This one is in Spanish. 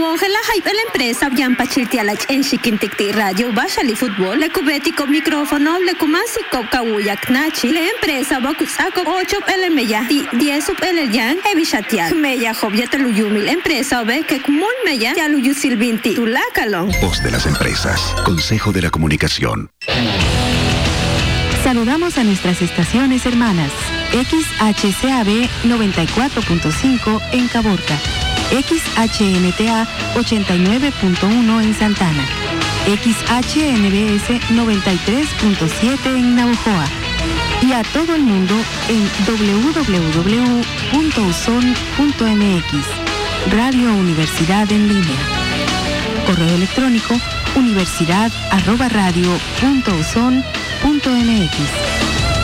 Congela hype la empresa Bian Pachiltialach en Chiquinticti Radio Bashali Fútbol, le cubetico micrófono, le kumasi Kawuyak Nachi, la empresa Bakusako 8 LMya, 10 sub LYan, Evishatiak, Meya Jobieta Luyumil, empresa Obe, que Kumul Meya, Yaluyu Silvinti, Tulakalon. Voz de las empresas, Consejo de la Comunicación. Saludamos a nuestras estaciones hermanas. XHCAB 94.5 en Caborca. XHNTA 89.1 en Santana. XHNBS 93.7 en Naujoa. Y a todo el mundo en www.uson.mx. Radio Universidad en línea. Correo electrónico universidad@radio.uson.mx.